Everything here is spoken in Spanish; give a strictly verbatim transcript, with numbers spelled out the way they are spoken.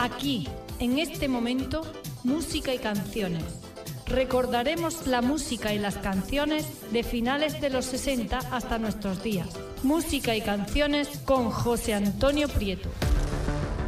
Aquí, en este momento, música y canciones. Recordaremos la música y las canciones de finales de los sesenta hasta nuestros días. Música y canciones con José Antonio Prieto.